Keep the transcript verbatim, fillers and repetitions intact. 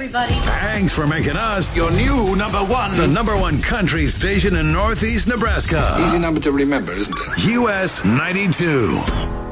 everybody. Thanks for making us your new number one. The number one country station in Northeast Nebraska. Easy number to remember, isn't it? U S ninety-two.